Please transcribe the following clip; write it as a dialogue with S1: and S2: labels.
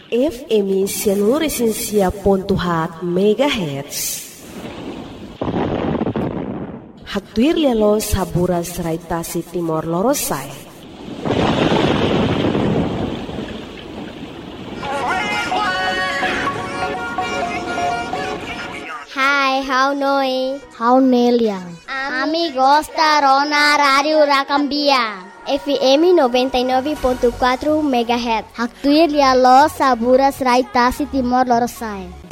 S1: FM 106.7 MHz. Hatuir lelo saburas raitasi Timor Lorosai.
S2: Hai, hau noi.
S3: Hau Neliang.
S2: Amigos da Rona Radio Rakambia. FM 99.4 MHz.
S3: Hatuir lelo saburas raitasi Timor Lorosai.